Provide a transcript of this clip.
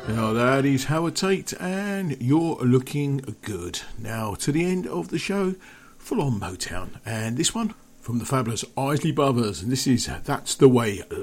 Now that is Howard Tate, and You're Looking Good. Now to the end of the show, full on Motown, and this one from the fabulous Isley Brothers, and this is That's the Way